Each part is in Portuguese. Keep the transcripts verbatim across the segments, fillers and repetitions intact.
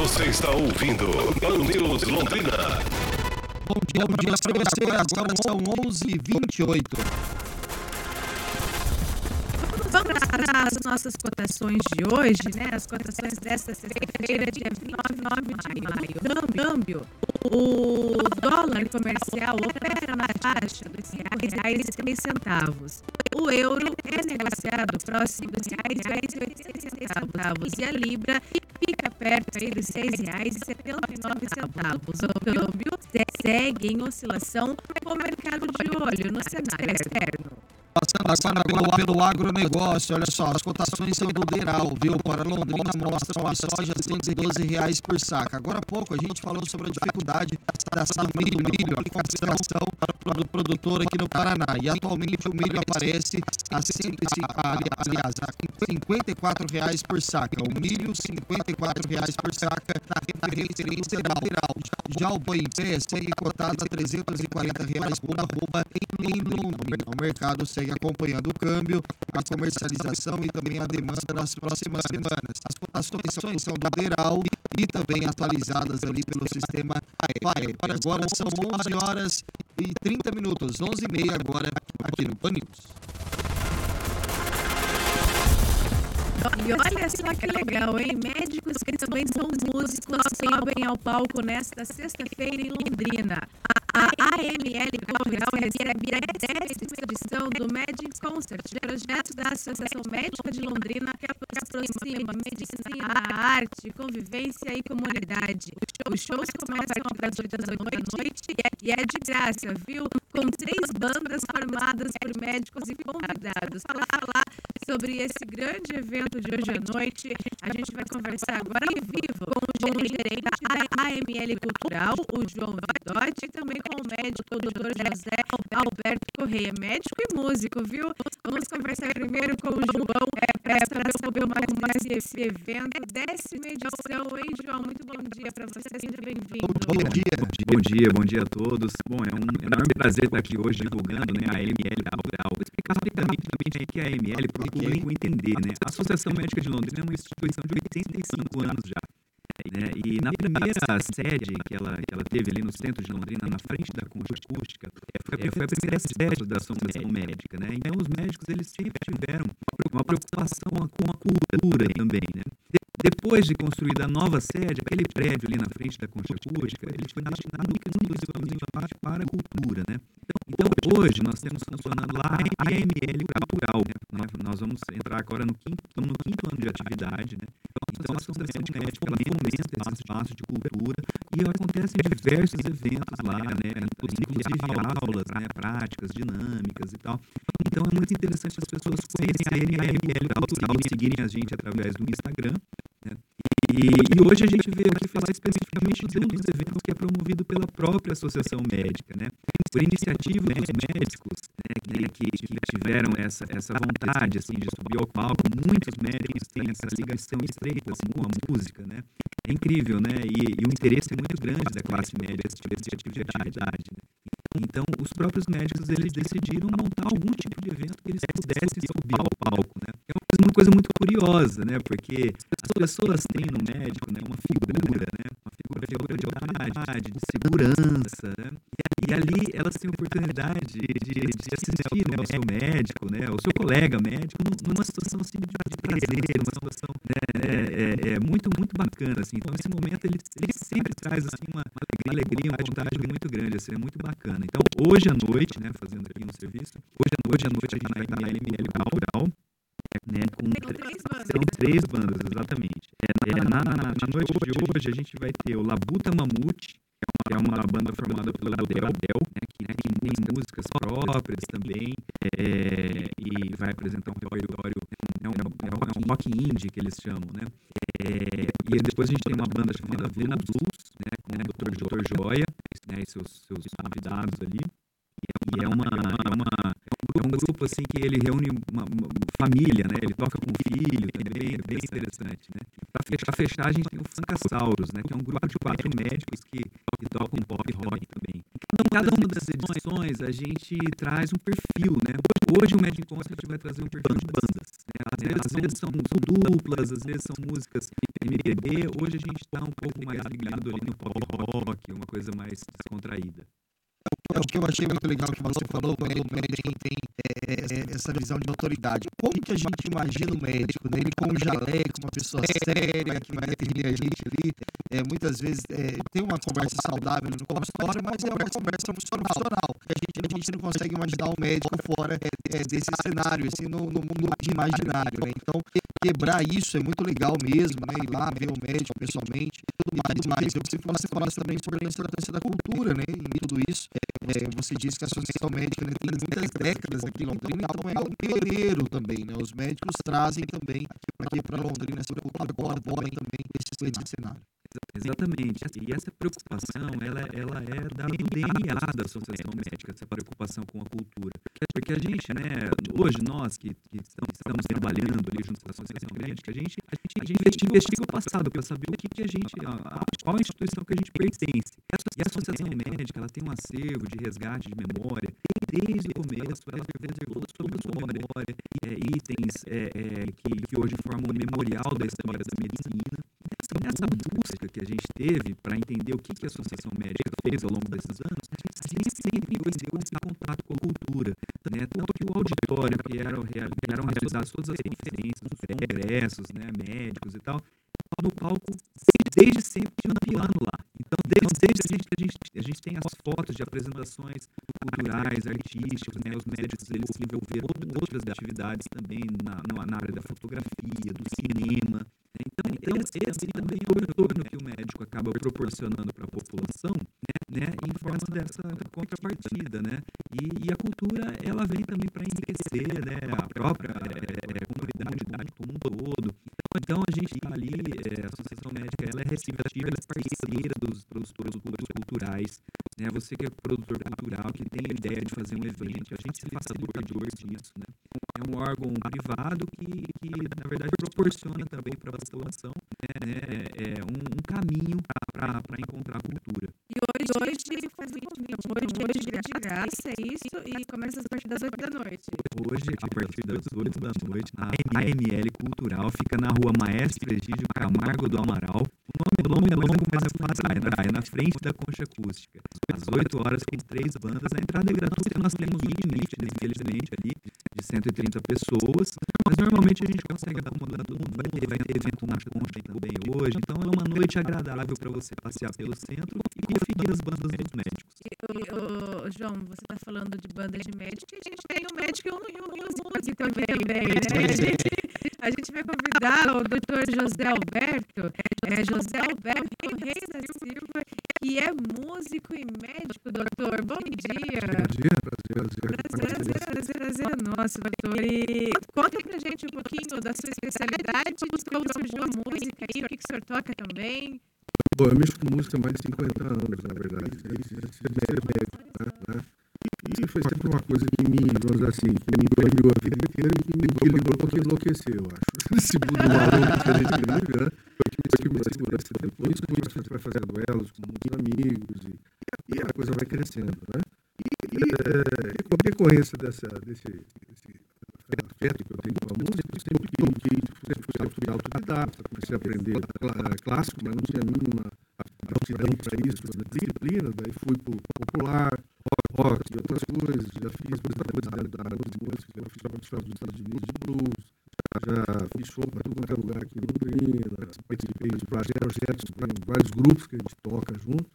Você está ouvindo Pan News Londrina. Bom dia, bom dia para você. Agora são onze e vinte e oito. Vamos para as nossas cotações de hoje, né? As cotações desta sexta-feira, dia vinte e nove de maio. Câmbio. O dólar comercial opera na faixa dos cinco reais e três centavos. O euro é negociado próximo dos cinco reais e oitenta centavos. E a libra fica perto aí dos seis reais e setenta e nove centavos. O câmbio segue em oscilação com o mercado de olho no cenário externo. Passando agora pelo, pelo agronegócio, olha só, as cotações são do Deral, viu? Para Londrina mostram a soja cento e doze reais por saca. Agora há pouco a gente falou sobre a dificuldade da safra do milho, a concentração para o produtor aqui no Paraná. E atualmente o milho aparece a, cento e cinco, aliás, a cinquenta e quatro reais por saca. O milho, cinquenta e quatro reais por saca na referência Deral. Já o boi em pé segue cotado a trezentos e quarenta reais por arroba em Londrina. O mercado segue acompanhando o câmbio, a comercialização e também a demanda nas próximas semanas. As cotações são do Deral e também atualizadas ali pelo sistema Paep. Agora são onze horas e trinta minutos, onze e meia agora aqui no Pan News. E olha só que legal, hein? Médicos que também são músicos sobem ao palco nesta sexta-feira em Londrina. A A M L Cultural recebe a décima edição do Magic Concert, projeto da Associação Médica de Londrina que aproxima medicina, arte, convivência e comunidade. Os shows começam a partir das oito da noite e é de graça, viu? Com três bandas formadas por médicos e convidados. Para falar sobre esse grande evento de hoje à noite, a gente vai conversar agora ao vivo com o gerente da A M L Cultural, o João Vidotti, e também com o médico, o doutor José Alberto Correia, médico e músico, viu? Vamos conversar primeiro com o João para saber mais, mais desse evento, décima edição, hein, João? Muito bom dia para você, seja bem-vindo. Bom dia. Bom dia, bom dia a todos. Bom, é um enorme prazer estar aqui hoje divulgando, né, a A M L Cultural. Vou explicar rapidamente o que é a A M L para o público entender, né? A Associação Médica de Londrina é uma instituição de oitenta e cinco anos já. Né? E na primeira sede que ela, que ela teve ali no centro de Londrina, na frente da Concha Acústica, foi, foi a primeira sede da Associação Médica, né? Então os médicos eles sempre tiveram uma preocupação com a cultura também, né? Depois de construída a nova sede, aquele prédio ali na frente da Concha Acústica, ele foi destinado exclusivamente para a cultura, né? Então, hoje, nós temos funcionando lá a A M L Cultural, né? Nós vamos entrar agora no quinto, estamos no quinto ano de atividade, né? Então, a Associação Médica, ela fomenta esse espaço de cultura e acontecem diversos eventos lá, né? Inclusive aulas, né? Práticas, dinâmicas e tal. Então, é muito interessante as pessoas conhecerem a A M L Cultural e seguirem a gente através do Instagram, né? E, e hoje a gente veio aqui falar especificamente de um dos eventos que é promovido pela própria Associação Médica, né? Por iniciativa dos médicos, né, que, que, que tiveram essa, essa vontade assim, de subir ao palco. Muitos médicos têm essa ligação estreita assim, com a música, né? É incrível, né? E, e um interesse muito grande da classe média nesse tipo de atividade, né? Então, os próprios médicos, eles decidiram montar algum tipo de evento que eles pudessem subir ao palco, né? É uma coisa muito curiosa, né? Porque as pessoas têm no médico, né, uma figura, né? Uma figura, figura de autoridade, de segurança, né? E ali elas têm a oportunidade de, de, de assistir, né, ao seu médico, né? Ao seu colega médico, numa situação assim, de prazer, numa situação, né, é, é, é muito, muito bacana, assim. Então, esse momento, ele, ele sempre traz, assim, uma, uma alegria, uma vontade muito grande, assim, é muito bacana. Então, hoje à noite, né, fazendo aqui um serviço, hoje, hoje à noite a gente vai estar na A M L Cultural, né, com três bandas. São três bandas, exatamente. É, é, na, na, na noite de hoje a gente vai ter o Labuta Mamute, que é uma banda formada pelo Del, Del, né, que, né, que tem músicas próprias também, é, e vai apresentar um repertório, é um, é um rock indie que eles chamam, né? É, e depois a gente tem uma banda chamada Vena Blues, né, com o doutor Joia, né, e seus, seus convidados ali. E é, uma, é, uma, é um grupo assim que ele reúne uma, uma família, né? Ele toca com o filho também, é bem interessante, né? Para fechar, fechar, a gente tem o Funkasaurus, né? Que é um grupo de quatro médicos que, que tocam pop rock também. Então, cada uma das edições a gente traz um perfil, né? Hoje o Magic Concert vai trazer um perfil de bandas, Às vezes, às vezes são, são duplas, às vezes são músicas M P B, hoje a gente está um pouco mais ligado ali no pop rock, uma coisa mais descontraída. É o que eu achei muito legal que você falou, quando o médico tem é, é, essa visão de autoridade. Como que a gente imagina o médico, né? Ele com um jaleco, uma pessoa séria, que vai atender a gente ali, é, muitas vezes é, tem uma conversa saudável no consultório, mas é uma conversa funcional. A gente, a gente não consegue imaginar o médico fora é, é, desse cenário, assim, no, no mundo imaginário, né? Então, quebrar isso é muito legal mesmo, né? Ir lá ver o médico pessoalmente e tudo mais. mais. Eu preciso falar, você fala também sobre a importância da cultura, né? Em tudo isso. É, você disse que a Associação Médica, né, tem muitas décadas aqui em Londrina, então é algo pioneiro também, né? Os médicos trazem também aqui para Londrina essa cultura, apoiam também esse cenário. Exatamente. E essa preocupação, ela, ela é da, do D N A da Associação Médica, essa preocupação com a cultura. Porque a gente, né, hoje nós que, que estamos, estamos trabalhando ali junto com a Associação Médica, a gente, a gente, a gente investiga o passado para saber o que, que a gente, a, a, qual a instituição que a gente pertence. E a Associação Médica, ela tem um acervo de resgate de memória, desde o começo ela preservou sobre a sua memória é, itens é, é, que, que hoje formam um memorial da história da medicina. Então, nessa busca que a gente teve para entender o que, que a Associação Médica fez ao longo desses anos, a gente sempre buscou esse contato com a cultura, né? Tanto que o auditório, que eram, que eram realizadas todas as conferências, os congressos, né, médicos e tal, no palco, desde sempre tinha um piano lá. Então, desde, desde sempre a gente, a gente tem as fotos de apresentações culturais, artísticas, né? Os médicos, eles se envolveram com outras atividades também na, na área da fotografia, do cinema. Então, então esse também é o retorno que o médico acaba proporcionando para a população, né, em forma dessa contrapartida, né? E, e a cultura, ela vem também para enriquecer, né, a própria é, comunidade como um todo. Então, a gente está ali, é, a Associação Médica, ela é receptiva, ela é parceira dos produtores culturais, né? Você que é produtor cultural, que tem a ideia de fazer um evento, a gente se facilitador disso, né? É um órgão privado que, que na verdade, proporciona também para a população, né, é, é um, um caminho para encontrar a cultura. E hoje, hoje faz vinte mil, hoje, hoje é de graça, é isso, e começa a partir das oito da noite. Hoje, a partir das oito da noite, a A M L Cultural fica na rua Maestro Egídio Camargo do Amaral. O nome é longo, mas é fácil lembrar, é na frente da Concha Acústica. Às oito horas, com três bandas, a entrada é gratuita, nós temos um limite, né, infelizmente, ali, de cento e trinta pessoas, mas normalmente a gente consegue acomodar todo mundo. Vai ter, vai ter evento na Concha também hoje, então é uma noite agradável para você passear pelo centro e conferir as bandas dos médicos. Ô, João, você está falando de banda de médico, e a gente tem um médico e um, e um músico aqui também, né? A gente, a gente vai convidar o doutor José Alberto, é, José Alberto Reis da Silva, que é músico e médico, doutor. Bom dia. Prazer, prazer, prazer. Prazer, prazer, prazer é nosso, doutor. E conta pra gente um pouquinho da sua especialidade, como surgiu a música aí, o que, que o senhor toca também. Bom, eu mexo com música há mais de cinquenta anos, na verdade. Isso é médico, né? E foi sempre uma coisa que me, vamos dizer assim, que me prendeu a vida inteira e que me equilibrou porque enlouqueceu, eu acho. Esse mundo maluco que a gente vive, né? Porque me segura esse tempo, isso com isso a gente vai fazer duelos com muitos amigos e, e a coisa vai crescendo, né? E, e é, com a decorrência dessa, desse, desse afeto que eu tenho com a música, eu sempre que, que sempre fui fui autodidata, comecei a aprender clássico, mas não tinha a mínima aptidão para isso, para disciplina, daí fui para o popular, rock e outras coisas, já fiz muita coisa da área de música, já fiz show dos Estados Unidos de blues, já fiz show para tudo quanto é lugar aqui em Londrina, participei de projetos, tem vários grupos que a gente toca junto,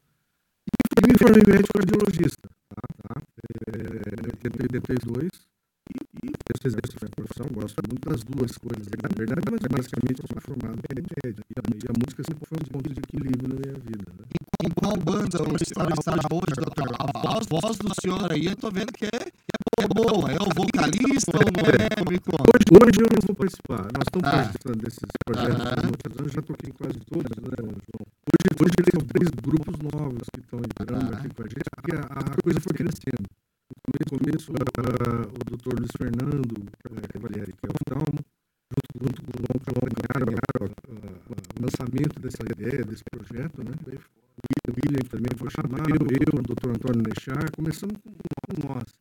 e me formei médico cardiologista, tá? Tá? É, em oitenta e dois, e eu exerço a profissão, gosto muito das duas coisas, na verdade, mas basicamente eu sou formado em médico, e a música sempre foi um ponto de equilíbrio na minha vida, né? Em qual banda você está hoje, doutor? A voz, voz do senhor aí, eu tô vendo que é, é boa. É o vocalista ou não é? Me conta. Hoje, hoje eu não vou participar. Nós estamos ah. participando desses projetos ah. há muitos anos. Já toquei em quase todos, né, João? Hoje, hoje tem três grupos novos que estão entrando ah. aqui com a gente. Porque a, a coisa foi crescendo. No começo, uh, o doutor Luiz Fernando Cavalieri, que é o oftalmo, junto com o João, João ganharam uh, o lançamento dessa ideia, desse projeto, né? O William também foi chamado, eu, eu, o doutor Antônio Nechar, começamos com, com nós. Aí a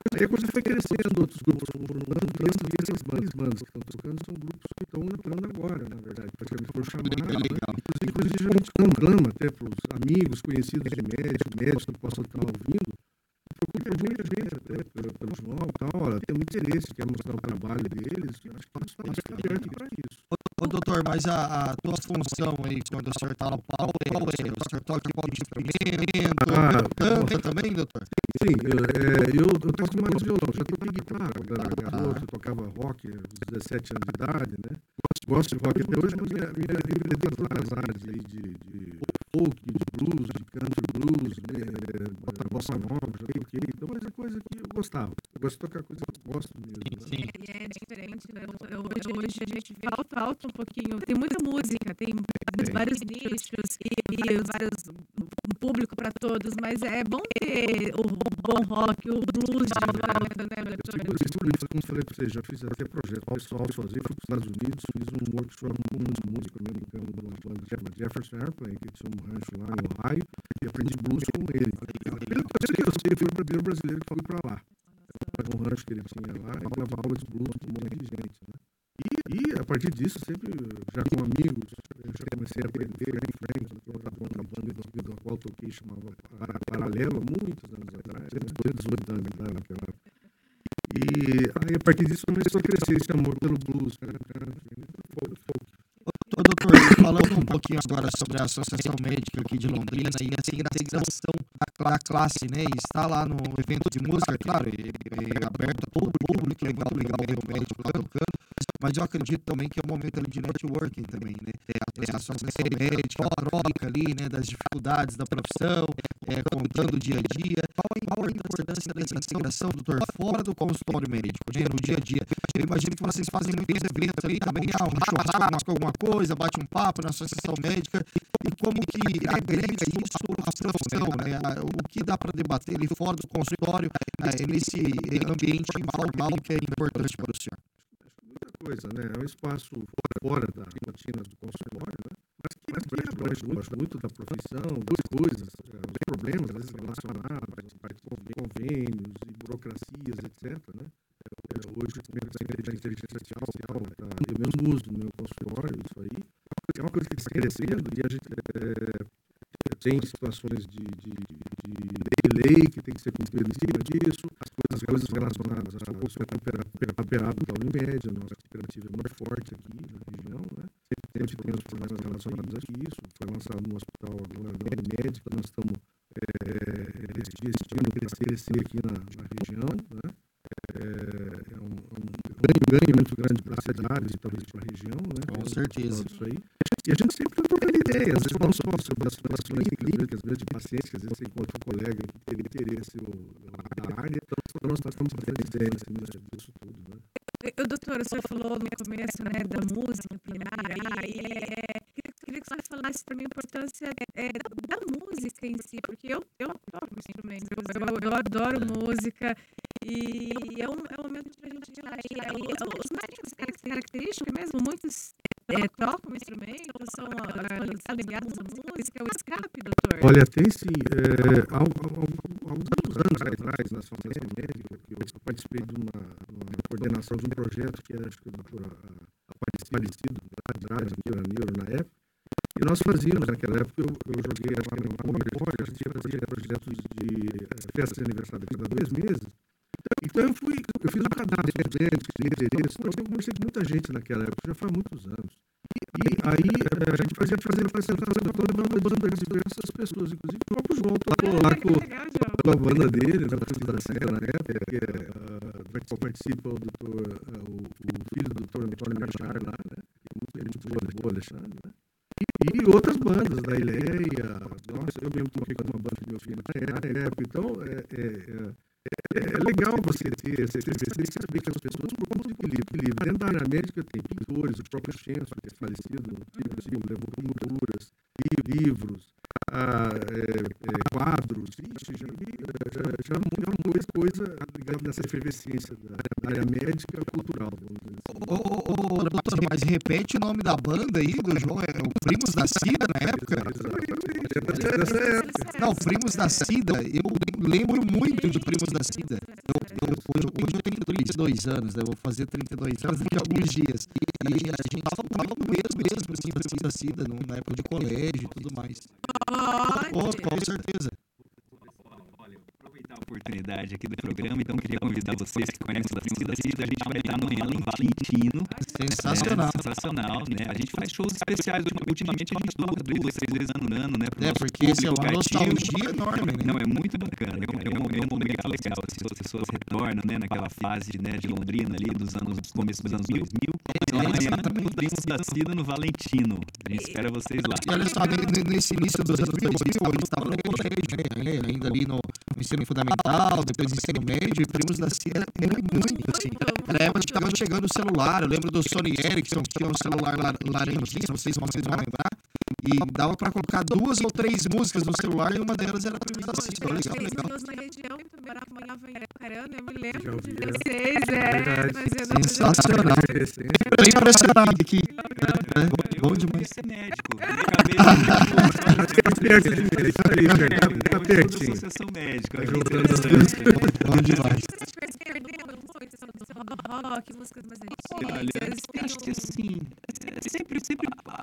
Aí a coisa foi crescendo, outros grupos foram lançando, e essas bandas, bandas que estão tocando são grupos que estão entrando agora, na verdade, praticamente foram chamados, né? Inclusive, a gente clama até para os amigos, conhecidos de médicos, médicos que possam estar ouvindo, procura muita gente, até pelo, pelo João e tal, olha, tem muito interesse, quer mostrar o trabalho deles, acho que está aberto para isso. Ô, doutor, mas a, a tua função aí, quando o senhor está no palco, qual é? O senhor toca qual instrumento? Ah, canta também, doutor? Sim, eu, é, eu, eu toco mais violão, já toquei guitarra quando era garoto, eu tocava rock aos dezessete anos de idade, né? Gosto de rock até hoje, mas minha vida é nas áreas aí de, de folk, de blues, de country blues, né? Bossa nova, já toquei, então, mas é coisa que eu gostava. Eu gosto de tocar coisa que eu gosto mesmo. Né? Sim. E é diferente, né? Hoje, hoje a gente falta, falta um pouquinho, tem muita música, tem vários nichos e, e vários, um público para todos, mas é bom ter o bom rock, o blues de volta, né, doutor? Como falei para vocês, já fiz até projeto pessoal sozinho, fui para os Estados Unidos, fiz um workshop com um músico americano do Jefferson Airplane, que tinha um rancho lá no Ohio, e aprendi blues com ele. Pelo que eu sei, eu fui o primeiro brasileiro que foi para lá. Um rancho que ele tinha lá, e dava aula de blues com um monte de gente, né? E, e a partir disso, sempre, já com amigos, eu já comecei a aprender, Frank Frank, que era uma banda da qual eu toquei, chamava Paralelo, muitos anos atrás, dezoito anos atrás, naquela época. E aí, a partir disso, começou a crescer esse amor pelo blues, cara, cara, folk, folk. Ô, doutor, falando um pouquinho agora sobre a Associação Médica aqui de Londrina e a integração da classe, né? E está lá no evento de música, claro, é, é aberto a todo o público, legal, legal, o médico lá tocando, mas eu acredito também que é um momento ali de networking também, né? É a Associação Médica, a troca ali, né? Das dificuldades da profissão, é, contando o dia a dia. Qual a importância dessa integração, doutor, fora do consultório médico, né? No dia a dia. Eu imagino que vocês fazem muitos eventos ali também, ah, um churrasco, alguma coisa, bate um papo na associação médica, e como que agrega isso à profissão, né? O que dá para debater ali fora do consultório, né? Nesse ambiente informal que é importante para o senhor. Muita coisa, né? É um espaço fora da rotina do consultório, né? Mas que, mas que abrange muito, muito da profissão, das coisas, os problemas, às vezes, relacionados a convênios e burocracias, etcétera, né? Hoje, com a inteligência artificial, tá, eu mesmo uso no meu consultório isso aí. É uma coisa que está crescendo e a gente é, tem situações de, de, de lei que tem que ser cumprida em cima disso, as coisas relacionadas ao operado da Unimed, a nossa cooperativa é muito forte aqui na região, né? Sempre tem os problemas relacionados a isso. Foi lançado no hospital agora, na Unimed, que nós estamos é, decidindo crescer aqui na, na região, né? É, é um, um ganho, ganho muito grande para a cidade e talvez para a região, né? Com certeza. Isso aí. E a gente sempre troca ideias, às vezes não só sobre as situações clínicas, às vezes de pacientes, que às vezes você encontra um colega que tem interesse da área, então nós estamos fazendo ideias disso tudo, né? O doutor, o senhor falou no começo, né, da música primária, e é, queria que o senhor falasse para mim a importância é, da, da música em si, porque eu, eu toco instrumentos, eu, eu adoro música, e é um, é um momento para a gente relaxar. E os médicos característicos mesmo, muitos é, tocam instrumentos, são é, ligados à música, é o escape, doutor? Olha, tem sim, é, há, há, há alguns anos atrás, na Associação Médica, eu participei de uma, uma coordenação de um projeto que era, acho que o doutor Aparecido, Andrade, Neuro, Neuro, na época, e nós fazíamos, naquela época, eu, eu joguei, acho que era uma memória, a gente fazia projetos de uh, festa de aniversário a cada dois meses. Então, eu fui, eu fiz um cadastro de estudantes, de interesse, eu conversei com muita gente naquela época, já faz muitos anos. E aí, a gente fazia fazer a apresentação toda uma banda de diversas pessoas, inclusive o próprio João tocou lá com, com a banda dele, na apresentação, na época, que uh, participa o, doutor, uh, o, o filho do doutor Antônio Machar lá, né? Que é muito boa, Alexandre, né? E, e outras bandas, da Ileia, nossa, eu mesmo toquei com uma banda do meu filho na época, então é, é, é, é legal você ter, você ter, você ter que saber que as pessoas procuram de equilíbrio. Dentro da área médica tem pintores, o próprio Chenso, que é falecido, levou pinturas, livros, ah, é, é, quadros, ixi, já vi, já, já, já muita coisa ligada nessa efervescência da área médica cultural. Ô, ô, ô, doutor, mas repete o nome da banda aí do João, é o Primos da Cida na época? Não, Primos da Cida, eu lembro muito de Primos da Cida. Eu Eu, hoje, hoje eu tenho trinta e dois anos, né? Eu vou fazer trinta e dois anos daqui a alguns dias. E a gente falava mesmo, mesmo assim, assim, da Cida, na época de colégio e tudo mais. Pode. Oh, com certeza. A oportunidade aqui do programa, então queria convidar vocês que conhecem da Cida Cida, a gente vai estar amanhã em Valentino. Sensacional. É, sensacional, né? A gente faz shows especiais, ultimamente a gente toca duas, três vezes ano, ano, né? É, porque isso é uma nostalgia enorme, né? Não, é muito bacana, é um momento legal, legal, assim, as pessoas retornam, né, naquela fase, né, de Londrina ali, dos anos, começo dos anos dois mil, então amanhã os primos da Cida no Valentino, a gente espera vocês lá. E olha só, nesse início dos anos dois mil, eu estava no colégio, né? Ainda ali no ensino fundamental, depois ensino médio, e primos da Cida era muito, assim. Na época que estava chegando o celular, eu lembro do Sony Ericsson, que tinha um celular laranjinha, não sei se vocês vão lembrar, e dava para colocar duas ou três músicas no celular, e uma delas era primos da Cida. Legal, legal. Na região, morava em Aracarana, eu me lembro de vocês, é. Sensacional. Tô impressionado aqui. É, bom demais. Ser médico. Tá pertinho. Associação médica. Bom demais. Rock, músicas mais Olha, antigas. acho que assim, é, sempre, sempre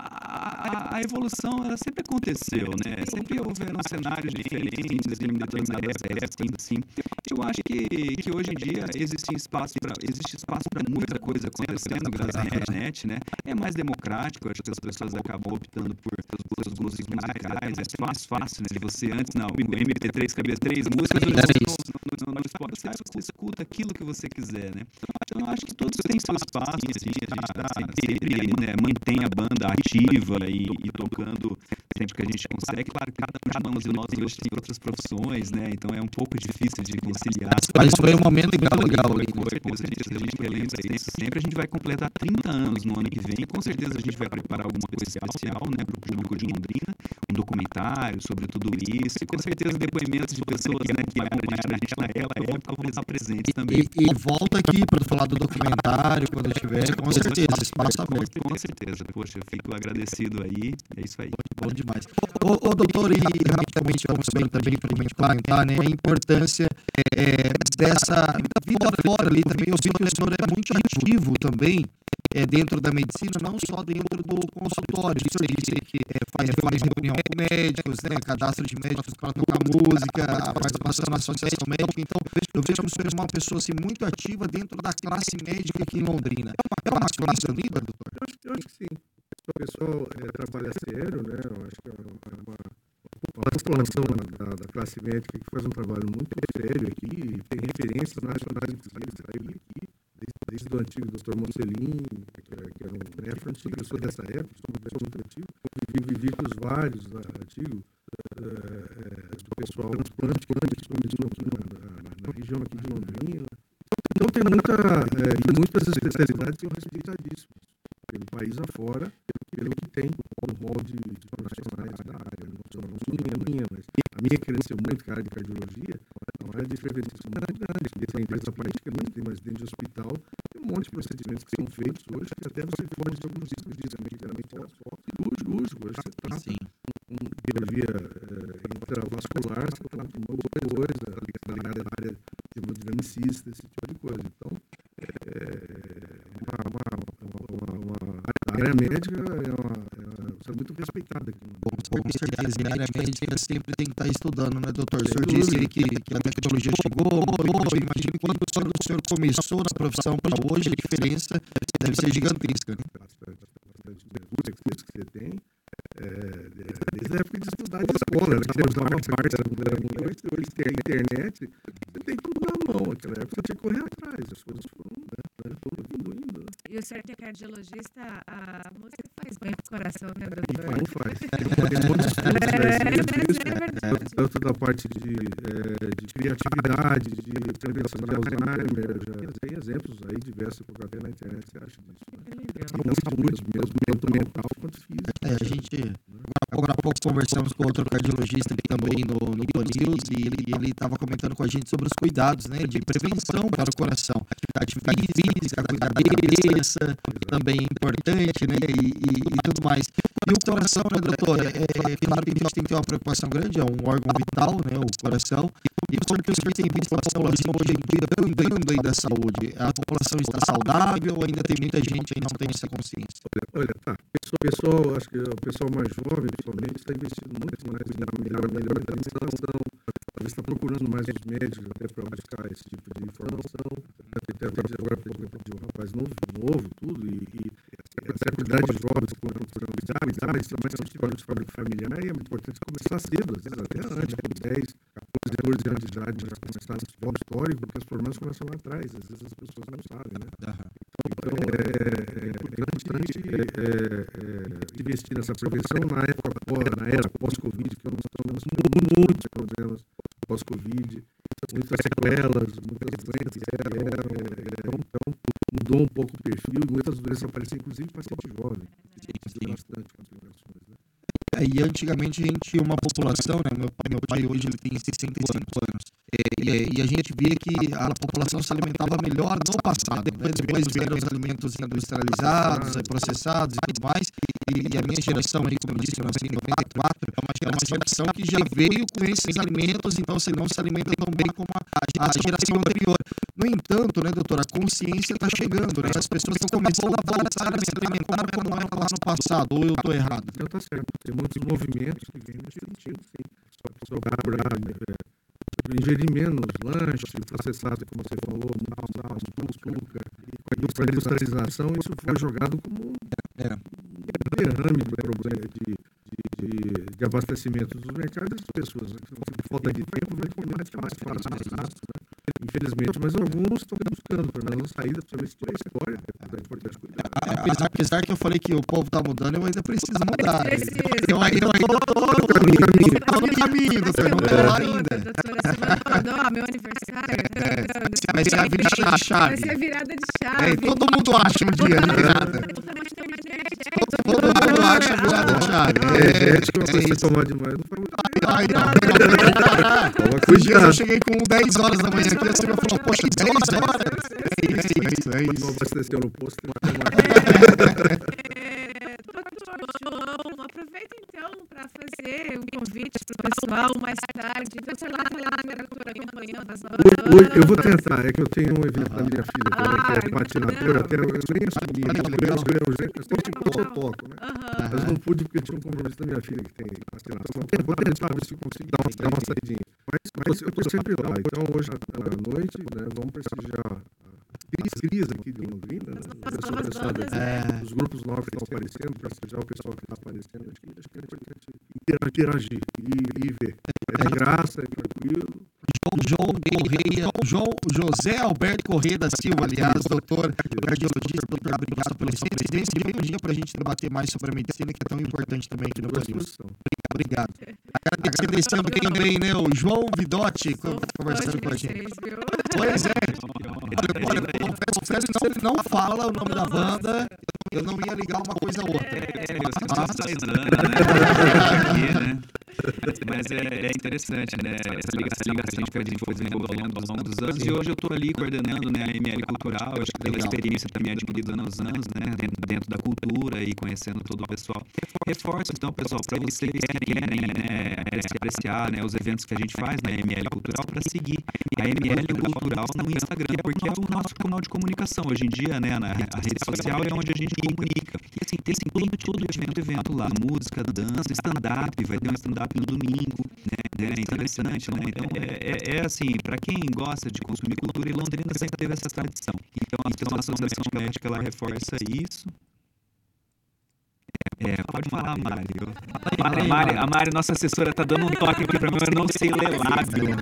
a, a, a evolução ela sempre aconteceu, né? Sempre houveram cenários diferentes em determinadas épocas, assim. Eu acho que, que hoje em dia existe espaço para existe espaço para muita coisa acontecendo graças à internet, né? É mais democrático, acho que as pessoas acabam optando por seus gostos musicais, é mais fácil, né? Você antes, não, o M P três cabia três músicas, hoje no, no, no, no Spotify você escuta aquilo que você quiser, né? Então eu acho que todos têm seu espaço, assim, a gente tá sempre, né, mantém a banda ativa e, e tocando sempre que a gente consegue. Claro, cada um de nós hoje tem outras profissões, né? Então é um pouco difícil de conciliar. Mas foi um momento legal, legal. Com certeza, a gente relembra isso sempre. A gente vai completar trinta anos no ano que vem. Com certeza a gente vai preparar alguma coisa especial, né, para o público de Londrina, um documentário sobre tudo isso. E com certeza depoimentos de pessoas, né, que acompanharam a gente naquela época vão estar presentes também. E, e volta aqui para falar do documentário quando tiver, com certeza, espaço aberto. Com certeza, poxa, eu fico agradecido aí, é isso aí. Bom demais. Ô, ô doutor, e rapidamente vamos bem também para a gente comentar, né, a importância é, dessa vida fora ali também. Eu sei que o senhor é muito ativo também é, dentro da medicina, não só dentro do consultório. Isso aí, sei que é, faz, faz reunião com médicos, né, cadastro de médicos para tocar música, a participação na associação médica. Então, eu vejo que o senhor é uma pessoa assim, muito ativa dentro da classe médica aqui em Londrina. É uma classe unida, doutor? Eu acho, eu acho que sim. O pessoal é, trabalha sério, né? Eu acho que é uma, uma, uma população da, da classe médica que faz um trabalho muito sério aqui, tem referências nacionais aqui, desde, desde o antigo doutor Mocelin, que, que era um referente, eu sou dessa época, sou uma pessoa muito ativa, vivi, vivi com os vários né, antigos, é, é, do pessoal transplante, que começou aqui na, na, na região aqui de Londrina. Então tem muita, é, muitas especialidades que são respeitadíssimas pelo país afora, pelo que tem no rol de, de profissionais da área. Não sou a minha, mas a minha cresceu muito com a área de cardiologia, a área de prevenção é muito grande. Tem empresa praticamente, mas dentro de hospital tem um monte de procedimentos que são feitos hoje, que até você pode ter alguns riscos disso, geralmente é cirúrgico, hoje você está com via intravascular, você está com uma coisa ligada à área de hemodinamicista, esse tipo de coisa. Então, é, uma, uma, uma, uma, a área médica é, uma, é muito respeitada aqui. Bom, com certeza, a área médica sempre tem que estar estudando, né, doutor? O senhor disse aí que, que a tecnologia chegou, eu imagino que quando o senhor começou na profissão para hoje, a diferença deve ser gigantesca, né? Que você tem, é, desde a época de estudar de escola, né? Que você uma parte da coisa, hoje tem a internet, você tem tudo na mão, aquela época você tinha que correr atrás, as coisas foram, né, indo, indo. E o senhor que é cardiologista, a música faz bem pro coração, né, doutor? Não faz. Tem muitos estudos, né? Tanto da parte de, é, de criatividade, de prevenção de Alzheimer, já tem exemplos aí diversos, porque até na internet você acha disso. Né? Não estudos mesmo, tanto mental quanto físico. É, a gente, Agora há pouco conversamos com outro cardiologista aqui também no, no Pan News e ele estava comentando com a gente sobre os cuidados, né, de prevenção para o coração. Atividade física, cuidar da cabeça, também é importante, né, e, e, e tudo mais. E o coração, né, doutor? É, é claro que a gente tem que ter uma preocupação grande, é um órgão vital, né, o coração. E como que o senhor tem visto a população hoje em dia cuidando aí da saúde? A população está saudável ou ainda tem muita gente que não tem essa consciência? Olha, tá. O pessoal, acho que o pessoal mais jovem, principalmente, está investindo muito mais na melhor, melhor alimentação, talvez está procurando mais os médicos até para buscar esse tipo de informação. Até agora, por exemplo, de um rapaz novo, novo tudo, e, e essa quantidade de jovens que estão cuidar, mas também história de família familiar, e é muito importante começar cedo, às vezes até antes, com dez, catorze anos de idade, já começar esse histórico, porque os problemas começam lá atrás, às vezes as pessoas não sabem, né? Então, é importante é, é, investir nessa prevenção na época, na era pós-Covid, que nós estamos com muitos problemas pós-Covid, muitas sequelas, muitas doenças, é, é, então mudou um pouco o perfil, muitas doenças aparecem, inclusive paciente jovem, tem bastante complicações, né? É, e antigamente a gente tinha uma população, né? Meu, meu pai hoje ele tem sessenta e cinco anos. É, e, e a gente via que a população se alimentava melhor no passado, né? Depois vieram os alimentos industrializados, processados e tudo mais. E, e a minha geração, aí, como eu disse, eu nasci em noventa e quatro, é uma, é uma geração que já veio com esses alimentos, então você não se alimenta tão bem como a, a geração anterior. No entanto, né, doutora, a consciência está chegando, né? As pessoas estão começando a voltar a se alimentar como era lá no passado, ou eu estou errado? Não, está certo. Tem muitos movimentos que vêm nesse sentido, sim. Só para ingerir menos lanche, processado, como você falou, muito sal, muito açúcar, e com a industrialização, isso foi jogado como é. um derrame de problema de, de, de, de abastecimento dos mercados das pessoas. Por falta de tempo, vai comer mais fácil, mais fácil, né? Infelizmente, mas alguns estão buscando pelo menos uma saída, principalmente para a história, é importante cuidar. Apesar, apesar que eu falei que o povo está mudando, eu ainda preciso mudar. Precisa. Eu ainda estou no caminho, estou no caminho, doutor, não estou lá ainda. Doutora, semana passada, meu aniversário. Vai ser a virada de chave. Vai ser a virada de chave. É, todo mundo acha um dia de virada. Todo mundo acha a virada de chave. É, acho que você tomar demais não faz muito bem. Ai, não. Os dias eu cheguei com dez horas da manhã aqui, você me falou, poxa, dez horas? É isso, é isso, é isso. Não abasteceu no posto, tem João, aproveita então para fazer um convite para o pessoal mais tarde. Você lá na acompanhando as hoje, eu vou tentar, é que eu tenho um evento da minha filha, ah, que é patinadora, até eu nem assumi, eu toco, né? Mas não pude porque tinha um compromisso da minha filha que tem patinação. Eu vou tentar ver se consigo dar uma, dar uma saidinha. Mas, mas eu estou sempre lá, então hoje à noite, né, vamos prestigiar a crise aqui de Londrina, né? Pessoal, pessoal, é. Os grupos novos que estão aparecendo, prestigiar o pessoal que está aparecendo, acho que, acho que é importante interagir e, e ver. É de graça, é tranquilo. João Correia, João José Alberto Correia da Silva, aliás, doutor cardiologista, doutor, obrigado pelo tempo. Dê um dia para a gente debater mais sobre a medicina, que é tão importante também aqui no Brasil. Obrigado. Agradecendo também, né, o João Vidotti, conversando com a gente. Pois é. Olha, olha, confesso que não, não fala o nome da banda, eu não ia ligar uma coisa a outra. É, você está fazendo, né? Mas é, é interessante, né? Essa ligação, ligação que a gente foi desenvolvendo ao longo dos anos. E hoje eu estou ali coordenando, né, a M L Cultural. Acho que pela experiência também adquirida nos anos, né? Dentro, dentro da cultura e conhecendo todo o pessoal. Reforço, então, pessoal, para vocês que querem, né, apreciar, né, os eventos que a gente faz na M L Cultural, para seguir a M L Cultural no Instagram, porque é o nosso canal de comunicação. Hoje em dia, né, na, a rede social é onde a gente comunica. E assim, tem assim, todo, todo evento, evento lá, música, dança, stand-up, vai ter um stand-up no domingo, né? É interessante, né? Então, é, é, é assim, para quem gosta de consumir cultura, e Londrina sempre teve essa tradição. Então, a Associação Médica, ela reforça isso. É, pode falar, Mari. A Mari, a Mari, nossa assessora, tá dando um toque aqui para mim, eu não sei ler lábio.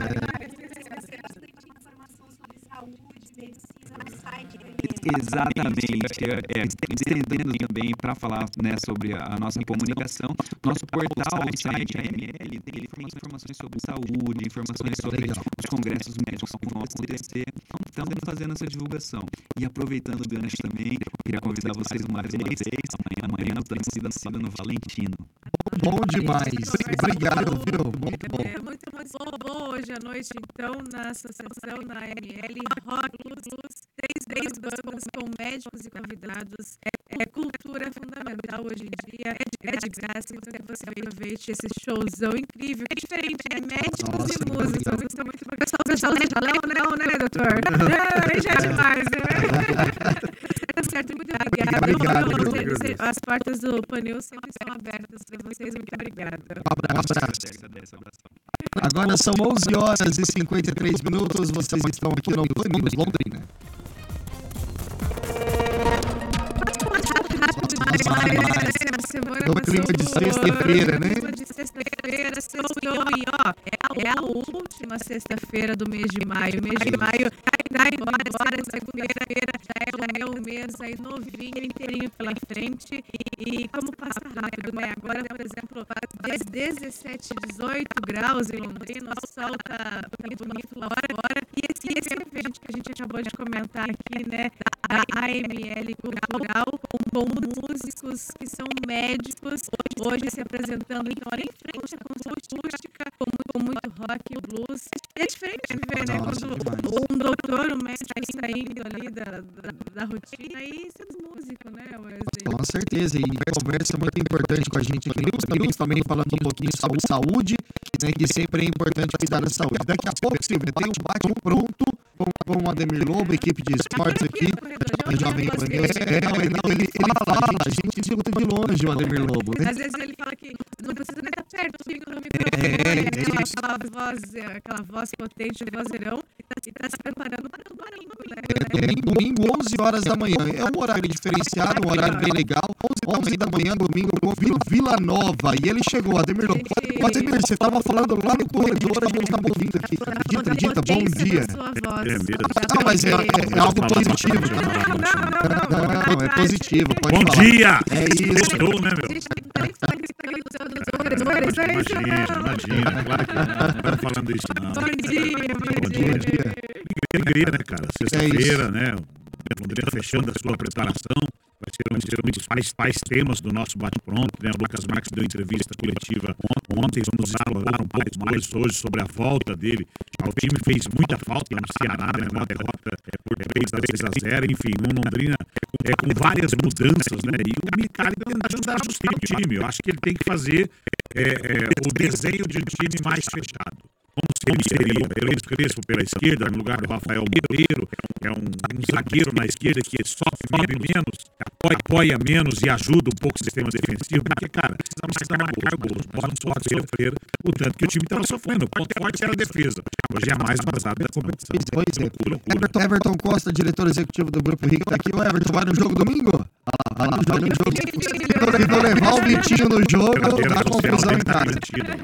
Exatamente, é, é, estendendo também para falar, né, sobre a nossa comunicação, nosso portal, o site A M L, tem informações sobre saúde, informações sobre os congressos médicos que vão acontecer, então estamos fazendo essa divulgação. E aproveitando o gancho também, queria convidar vocês mais uma vez, amanhã, amanhã no Tancida no Valentino. bom demais. Obrigado, viu? Muito bom. É muito, muito bom hoje à noite, então, na associação, na A M L, Rock Blues, três, três bandas com médicos e convidados. É, é cultura fundamental hoje em dia, é de, é de graça, então que você aproveite esse showzão incrível, é diferente, é médicos Nossa, e músicos. Isso é muito legal. O pessoal já leu, não, né, doutor? Aí já é demais, né? Tá certo, muito obrigada. Obrigado. Obrigado. As portas do Panil sempre estão abertas para vocês. Muito obrigada. Um abraço. Agora são onze horas e cinquenta e três minutos. Vocês estão aqui no Panil Londrina. No clima de sexta-feira, né? Clima de sexta-feira, sextou e ó, é a última sexta-feira do mês de maio. Mês de maio tá embora, embora segunda-feira já é o mês aí novinho, inteirinho pela frente. E como passa rápido, né? Agora, por exemplo, faz dezessete, dezoito graus em Londrina, o sol tá bonito lá fora. E esse, esse evento que a gente acabou de comentar aqui, né? Da A M L Cultural, com músicos que são médicos, hoje se apresentando então ali em frente à acústica, com, com muito rock e blues. É diferente de ver, né? Nossa, quando um doutor, um médico saindo ali da, da, da rotina e sendo músico, né, Wesley? Com certeza, e conversa muito importante com a gente aqui no News, também falando um pouquinho sobre saúde, né, que sempre é importante cuidar da saúde. Daqui a pouco, Silvia, tem um bate pronto com, com o Ademir Lobo, equipe de esportes aqui, a Jovem Pan News. É, ele, ele fala, a gente escuta de longe o Ademir Lobo, né? Às vezes ele fala que não precisa nem estar perto do microfone, é, é, é aquela, voz, aquela voz potente, vozeirão, e está se preparando para o domingo, né? É, domingo, onze horas da manhã. É um horário diferenciado, um horário bem legal. onze da manhã, domingo, com Vila Nova. E ele chegou, Ademir Lobo. Ademir, você estava falando lá no corredor, a gente estava ouvindo aqui. Acredita, acredita, bom dia. É mesmo. Não, mas é, é, é algo positivo. Não, não, é positivo. Pode bom falar. Dia! É isso. Estou, né, meu? Imagina, imagina. Claro que não. Não estou falando isso, não. Bom dia, bom dia. Bom dia. Alegria, né, cara? Sexta-feira, né? Londrina fechando a sua preparação. Vai ser um, ser um dos principais temas do nosso bate-pronto, né? O Lucas Marques deu entrevista coletiva ontem, vamos explorar um pouco mais hoje sobre a volta dele. O time fez muita falta no Ceará, né? Uma derrota é, por três a zero, enfim, um Londrina é, com várias mudanças, né? E o Micali tentando ajustar o time. Eu acho que ele tem que fazer é, é, o desenho de um time mais fechado. Como seria o Luiz Crespo pela esquerda, no lugar do Rafael Monteiro, é um, um zagueiro na esquerda que sofre menos, apoia, apoia menos e ajuda um pouco o sistema defensivo, porque, cara, precisamos marcar gols, nós não podemos sofrer o tanto que o time estava sofrendo. O ponto forte era a defesa, hoje é mais vazado da competição. Pois é. Everton, Everton Costa, diretor executivo do Grupo Rico, tá aqui. O Everton, vai no jogo domingo? Vai lá, vai no jogo. Tentou levar o Vitinho no jogo, dá confusão em casa.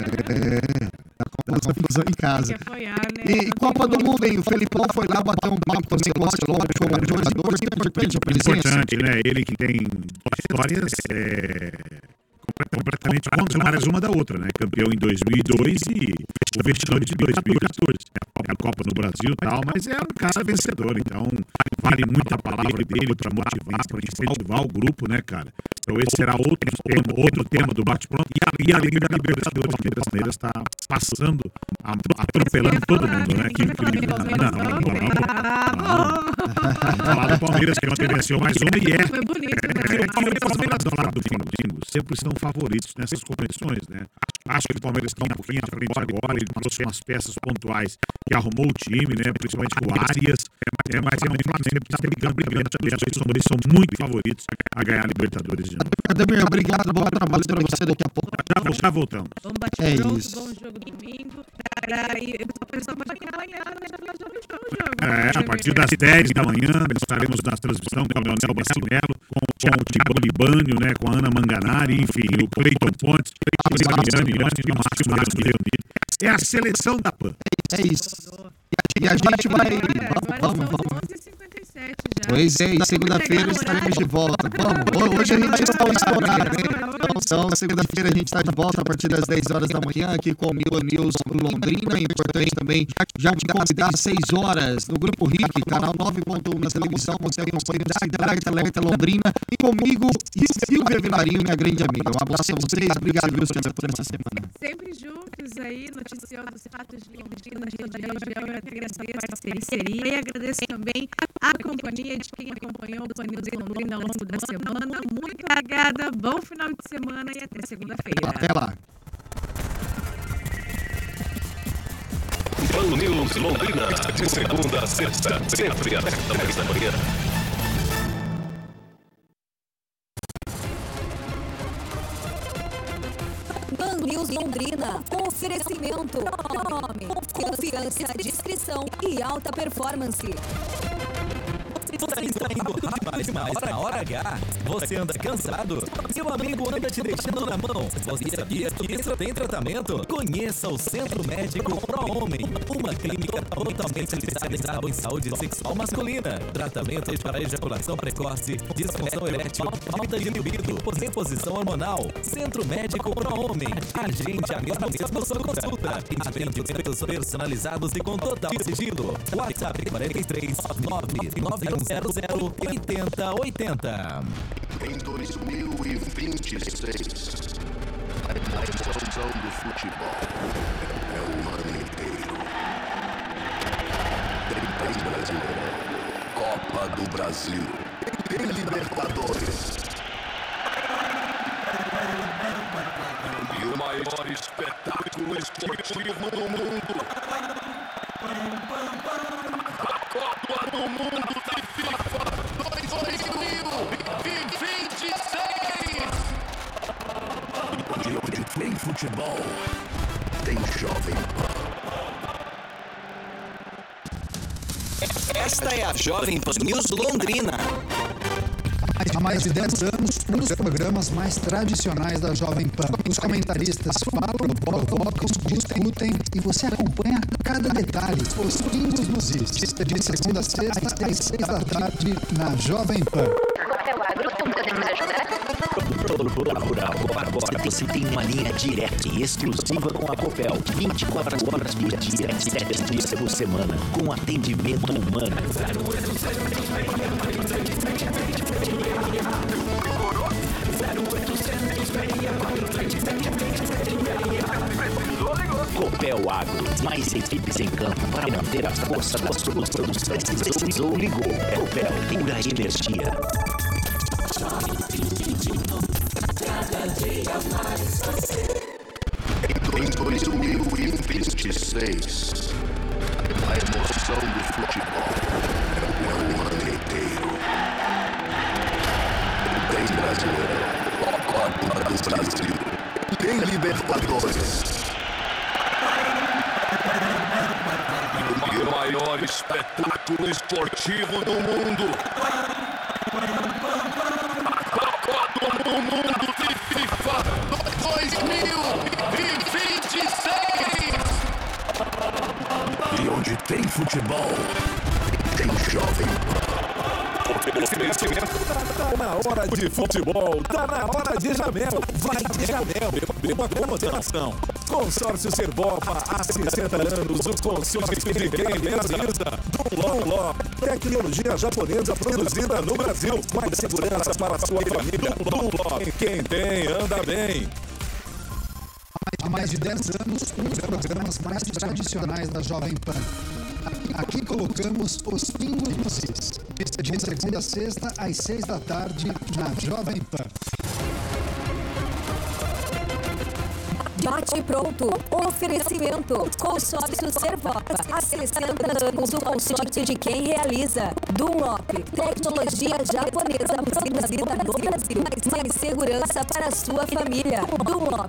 É, dá confusão em casa. E Copa do Mundo, hein? O Felipão foi lá bater um papo também com o Barcelona, com o jogador, que é importante a presença. Importante, né? Ele que tem histórias é, completamente contrárias uma da outra, né? Campeão em dois mil e dois e o vestidor de dois mil e quatorze. É a Copa no Brasil e tal, mas é um cara vencedor, então vale muito a palavra dele para motivar, para incentivar o grupo, né, cara? Então esse será outro tema, outro tema do bate-pronto. E a, e a Liga da Libertadores, que o Palmeiras está passando, atropelando todo mundo, né? Que incrível. Não, não, não, não. Vamos falar do Palmeiras, que ontem venceu mais uma e é. Foi bonito, né? O Palmeiras do lado do domingo sempre estão favoritos nessas competições, né? Acho que o Palmeiras está um pouquinho à frente agora, ele trouxe umas peças pontuais que arrumou o time, né? Principalmente com Arias, é, mas é um Flamengo que está brigando, brigando, eles são muito favoritos a ganhar a Libertadores de novo. Ademir, obrigado, bom trabalho para você daqui a pouco. Já, já voltamos. Bom bate-pronto, bom jogo domingo. Aí, o pessoal pode ficar amanhã, já o jogo. É, a partir das dez da manhã, estaremos na transmissão com o Leonel Bacimelo, com, com o Thiago Libânio, né, com a Ana Manganari, enfim, o Cleiton Pontes, o Mariane e o Márcio Márcio reunido. É a seleção da P A N. É isso. E a gente vai... Agora Vamos, são vamos. onze e cinquenta e sete já. Pois é, e segunda-feira estaremos de volta. Vamos, hoje a gente está estourado, né? Então, segunda-feira a gente está de volta a partir das dez horas da manhã aqui com o Mil News Londrina. É importante também já te convidar às seis horas no Grupo R I C, canal nove ponto um na televisão. Você acompanha o Cidade Alerta Londrina e comigo e Silvia Vilarinho, minha grande amiga. Um abraço a vocês, obrigado por essa semana. Sempre juntos aí, noticiando os fatos de Londrina na região. Eu agradeço a parceria e agradeço também a companhia de quem acompanhou o News Londrina ao longo da semana. Muito obrigada, bom final de semana e até segunda-feira. Até lá. Pan News Londrina, de segunda a sexta, sempre às dez da manhã. Pan News Londrina, oferecimento, nome, confiança, discrição e alta performance. Você está indo rápido demais na hora H. Você anda cansado? Seu amigo anda te deixando na mão. Você sabia que isso tem tratamento? Conheça o Centro Médico Pro Homem, uma clínica totalmente especializada em saúde sexual masculina. Tratamento para ejaculação precoce, disfunção erétil, falta de libido, reposição hormonal. Centro Médico Pro Homem. Agende agora mesmo sua consulta. Atendimentos personalizados e com total sigilo. WhatsApp quarenta e três, nove nove um zero zero, oitenta oitenta. Em dois mil e vinte e seis, a emoção do futebol é o ano inteiro. Tem Brasileirão, Copa do Brasil, tem Libertadores. E o maior espetáculo esportivo do mundo. A Copa do Mundo da FIFA dois mil e vinte e seis. E onde tem futebol, tem Jovem Pan. Esta é a Jovem Pan News Londrina. Há mais de dez anos, um dos programas mais tradicionais da Jovem Pan. Os comentaristas falam, provocam, discutem e você acompanha cada detalhe. Os pingos nos is, de segunda a sexta, às seis da tarde, na Jovem Pan. Agora você tem uma linha direta e exclusiva com a Copel. vinte e quatro horas por dia, sete dias por semana, com atendimento humano. Copel Agro, mais equipes em campo para manter a força das suas produções. Precisou, ligou. Copel, pura energia. Cada dia mais você. Em dois mil e vinte e seis, a emoção do futebol é o ano inteiro. Tem Brasileirão, Copa do Brasil, tem Libertadores. E o maior espetáculo esportivo do mundo. O mundo de FIFA dois mil e vinte e seis. E onde tem futebol, tem Jovem Pan. Tá na hora de futebol, tá na hora de Jamel. Vai de Jamel, uma comodação. Consórcio Serbopa, há sessenta anos, o consórcio de quem realiza. Dunlop, tecnologia japonesa produzida no Brasil. Mais segurança para a sua família. Dunlop, quem tem, anda bem. Há mais de dez anos, um dos programas mais tradicionais da Jovem Pan. Aqui colocamos os pingos nos is, de segunda a sexta, às seis da tarde, na Jovem Pan. Bate pronto. Oferecimento. Consórcio Servopa. Há sessenta anos, o consórcio de quem realiza. Dunlop. Tecnologia japonesa produzida no Brasil. Mais segurança para a sua família. Dunlop.